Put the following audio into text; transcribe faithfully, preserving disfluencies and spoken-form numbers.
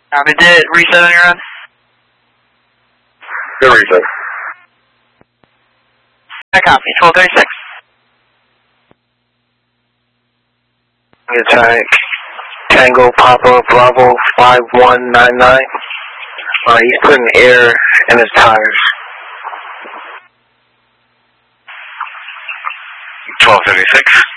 Copy. Did reset on your end? Good reset. I copy. twelve thirty-six. Attack Tango Papa Bravo five one nine nine. Uh, he's putting air in his tires. twelve thirty-six.